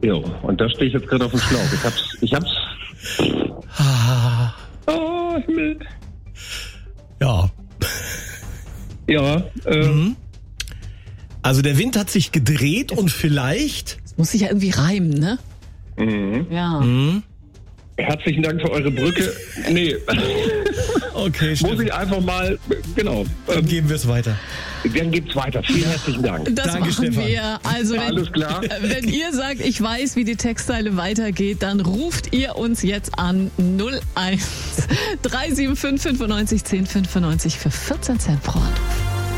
Jo, und da stehe ich jetzt gerade auf dem Schlauch. Ich hab's. Oh, Himmel. Ja. Ja, Also der Wind hat sich gedreht und vielleicht... Das muss sich ja irgendwie reimen, ne? Ja. Herzlichen Dank für eure Brücke. Nee, Okay, muss Steffen, ich einfach mal, genau. dann geben wir es weiter. Dann geht's weiter. Vielen herzlichen Dank. Das Danke, machen Stefan. wir. Also Alles klar. wenn ihr sagt, ich weiß, wie die Textzeile weitergeht, dann ruft ihr uns jetzt an 01 375 95 10 95 für 14 Cent pro Anruf.